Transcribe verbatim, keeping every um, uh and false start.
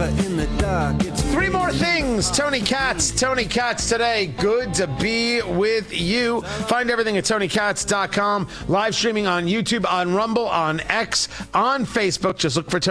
fever in the dark. It's Three more things. Tony Katz. Tony Katz today. Good to be with you. Find everything at tony katz dot com. Live streaming on YouTube, on Rumble, on X, on Facebook. Just look for Tony